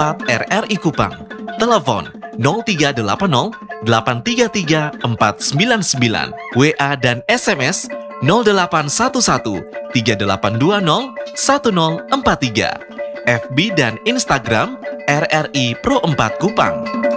4 RRI Kupang. Telepon 0380 833 499. WA dan SMS 0811 3820 1043. FB dan Instagram RRI Pro 4 Kupang.